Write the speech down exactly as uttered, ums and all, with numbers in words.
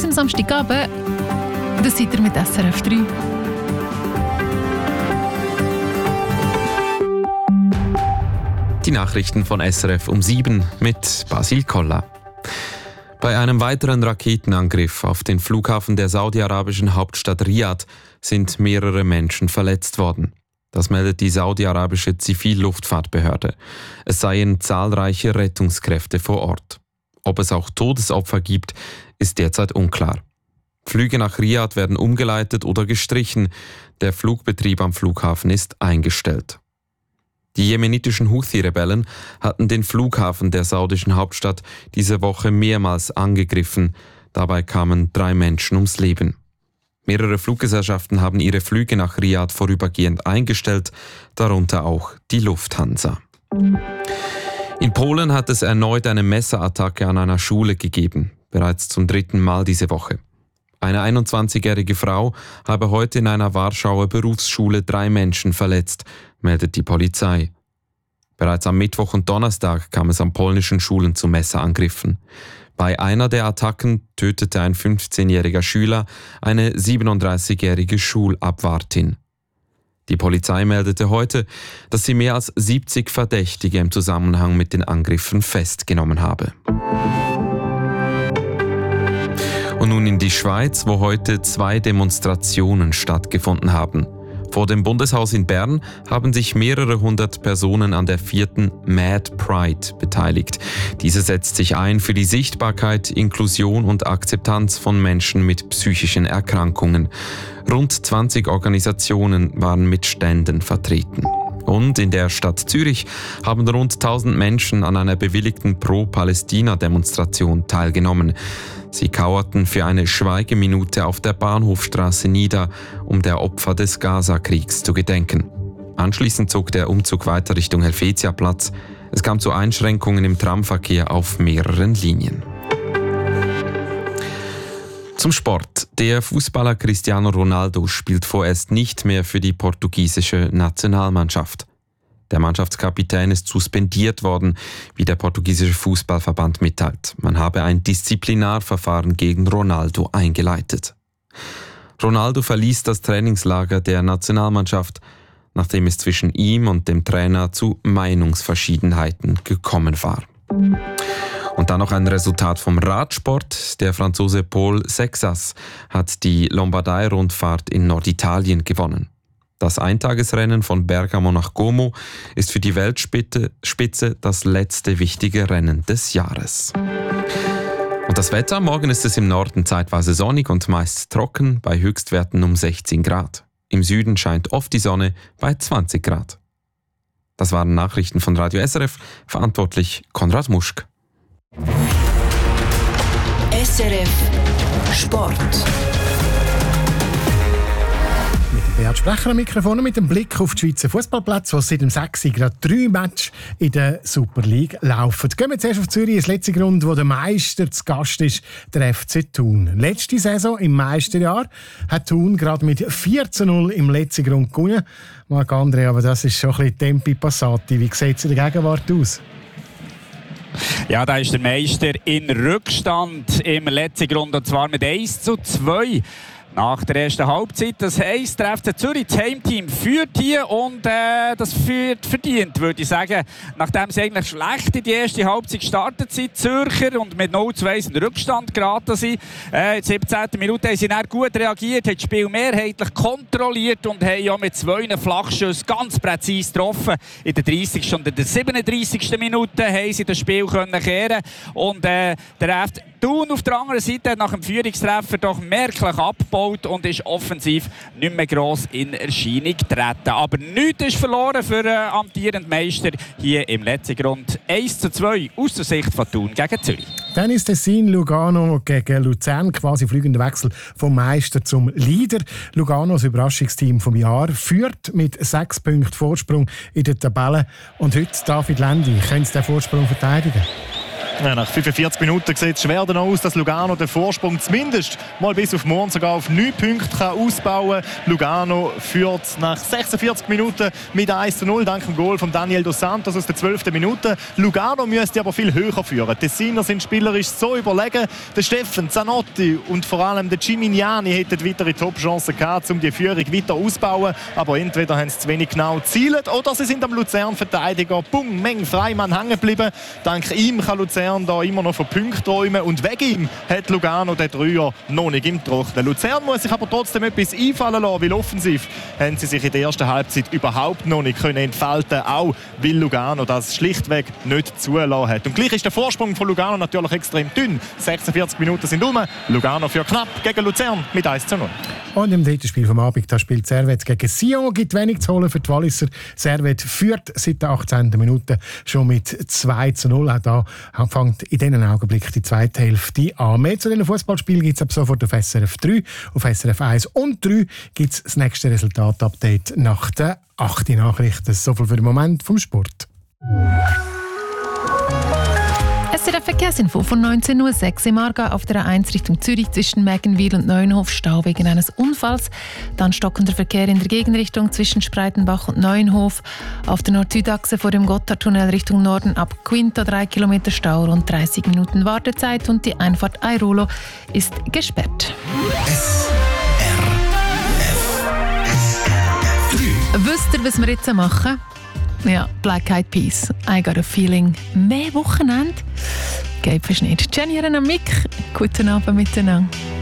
am Samstagabend. Das seid ihr mit S R F drei. Die Nachrichten von S R F um sieben mit Basil Koller. Bei einem weiteren Raketenangriff auf den Flughafen der saudi-arabischen Hauptstadt Riad sind mehrere Menschen verletzt worden. Das meldet die saudi-arabische Zivilluftfahrtbehörde. Es seien zahlreiche Rettungskräfte vor Ort. Ob es auch Todesopfer gibt, ist derzeit unklar. Flüge nach Riad werden umgeleitet oder gestrichen. Der Flugbetrieb am Flughafen ist eingestellt. Die jemenitischen Houthi-Rebellen hatten den Flughafen der saudischen Hauptstadt diese Woche mehrmals angegriffen. Dabei kamen drei Menschen ums Leben. Mehrere Fluggesellschaften haben ihre Flüge nach Riad vorübergehend eingestellt, darunter auch die Lufthansa. In Polen hat es erneut eine Messerattacke an einer Schule gegeben, bereits zum dritten Mal diese Woche. Eine einundzwanzigjährige Frau habe heute in einer Warschauer Berufsschule drei Menschen verletzt, meldet die Polizei. Bereits am Mittwoch und Donnerstag kam es an polnischen Schulen zu Messerangriffen. Bei einer der Attacken tötete ein fünfzehnjähriger Schüler eine siebenunddreißigjährige Schulabwartin. Die Polizei meldete heute, dass sie mehr als siebzig Verdächtige im Zusammenhang mit den Angriffen festgenommen habe. Und nun in die Schweiz, wo heute zwei Demonstrationen stattgefunden haben. Vor dem Bundeshaus in Bern haben sich mehrere hundert Personen an der vierten Mad Pride beteiligt. Diese setzt sich ein für die Sichtbarkeit, Inklusion und Akzeptanz von Menschen mit psychischen Erkrankungen. Rund zwanzig Organisationen waren mit Ständen vertreten. Und in der Stadt Zürich haben rund tausend Menschen an einer bewilligten Pro-Palästina-Demonstration teilgenommen. Sie kauerten für eine Schweigeminute auf der Bahnhofstraße nieder, um der Opfer des Gaza-Kriegs zu gedenken. Anschließend zog der Umzug weiter Richtung Helvetiaplatz. Es kam zu Einschränkungen im Tramverkehr auf mehreren Linien. Zum Sport. Der Fußballer Cristiano Ronaldo spielt vorerst nicht mehr für die portugiesische Nationalmannschaft. Der Mannschaftskapitän ist suspendiert worden, wie der portugiesische Fußballverband mitteilt. Man habe ein Disziplinarverfahren gegen Ronaldo eingeleitet. Ronaldo verließ das Trainingslager der Nationalmannschaft, nachdem es zwischen ihm und dem Trainer zu Meinungsverschiedenheiten gekommen war. Und dann noch ein Resultat vom Radsport. Der Franzose Paul Sexas hat die Lombardei-Rundfahrt in Norditalien gewonnen. Das Eintagesrennen von Bergamo nach Como ist für die Weltspitze Spitze das letzte wichtige Rennen des Jahres. Und das Wetter? Morgen ist es im Norden zeitweise sonnig und meist trocken bei Höchstwerten um sechzehn Grad. Im Süden scheint oft die Sonne bei zwanzig Grad. Das waren Nachrichten von Radio S R F, verantwortlich Konrad Muschk. S R F Sport. Beat Sprecher am Mikrofon mit dem Blick auf die Schweizer Fußballplätze, wo seit dem sechs gerade drei Matches in der Super League laufen. Gehen wir zuerst auf Zürich, das letzte Grund, wo der Meister zu Gast ist, der F C Thun. Letzte Saison, im Meisterjahr, hat Thun gerade mit vier zu null im letzten Grund gewonnen. Marc-André, aber das ist schon ein bisschen Tempi Passati. Wie sieht es in der Gegenwart aus? Ja, da ist der Meister in Rückstand im letzten Grund, und zwar mit eins zu zwei. Nach der ersten Halbzeit, das heisst, der F C Zürich, das Heimteam, führt hier und äh, das führt verdient, würde ich sagen. Nachdem sie eigentlich schlecht in die erste Halbzeit gestartet sind, Zürcher, und mit null zu eins in Rückstand geraten sind. Äh, in der siebzehnten Minute haben sie dann gut reagiert, haben das Spiel mehrheitlich kontrolliert und haben ja mit zwei Flachschüssen ganz präzise getroffen. In der dreißigsten und in der siebenunddreißigsten Minute haben sie das Spiel können kehren. Und äh, der F C Thun auf der anderen Seite hat nach dem Führungstreffer doch merklich abgebaut und ist offensiv nicht mehr gross in Erscheinung getreten. Aber nichts ist verloren für den amtierenden Meister hier im letzten Grund. eins zu zwei aus der Sicht von Thun gegen Zürich. Dann ist Tessin Lugano gegen Luzern, quasi fliegender Wechsel vom Meister zum Leader. Lugano, das Überraschungsteam vom Jahr, führt mit sechs Punkten Vorsprung in der Tabelle. Und heute David Lendi, können Sie den Vorsprung verteidigen? Ja, nach fünfundvierzig Minuten sieht es schwer aus, dass Lugano den Vorsprung zumindest mal bis auf morgen sogar auf neun Punkte kann ausbauen kann. Lugano führt nach sechsundvierzig Minuten mit eins zu null dank dem Goal von Daniel dos Santos aus der zwölften Minute. Lugano müsste aber viel höher führen. Die Tessiner sind spielerisch so überlegen. Der Steffen Zanotti und vor allem der Gimignani hätten weitere Top-Chancen gehabt, um die Führung weiter auszubauen. Aber entweder haben sie zu wenig genau gezielt oder sie sind am Luzern-Verteidiger Bung Meng Freimann hängen geblieben. Dank ihm kann Luzern da immer noch von Punkten träumen und wegen ihm hat Lugano den Dreier noch nicht im Trocknen. Luzern muss sich aber trotzdem etwas einfallen lassen, weil offensiv haben sie sich in der ersten Halbzeit überhaupt noch nicht können entfalten, auch weil Lugano das schlichtweg nicht zulassen hat. Und gleich ist der Vorsprung von Lugano natürlich extrem dünn. sechsundvierzig Minuten sind um. Lugano für knapp gegen Luzern mit eins zu null. Und im dritten Spiel vom Abend da spielt Servette gegen Sion. Gibt wenig zu holen für die Walliser. Servette führt seit der achtzehnten Minute schon mit zwei zu null. Auch da fängt in diesem Augenblick die zweite Hälfte an. Mehr zu diesen Fußballspielen gibt es ab sofort auf S R F drei. Auf S R F eins und drei gibt es das nächste Resultat-Update nach der achten Nachrichten. So viel für den Moment vom Sport. S R F Verkehrsinfo von neunzehn Uhr sechs im Aargau auf der A eins Richtung Zürich zwischen Mägenwil und Neuenhof Stau wegen eines Unfalls. Dann stockender Verkehr in der Gegenrichtung zwischen Spreitenbach und Neuenhof. Auf der Nord-Süd-Achse vor dem Gotthardtunnel Richtung Norden ab Quinta drei Kilometer Stau, rund dreißig Minuten Wartezeit und die Einfahrt Airolo ist gesperrt. S R F drei. Wisst ihr, was wir jetzt machen? Ja, Black Eyed Peas. I got a feeling. Mehr Wochenende? Geht fast nicht. Jenny und Mick, guten Abend miteinander.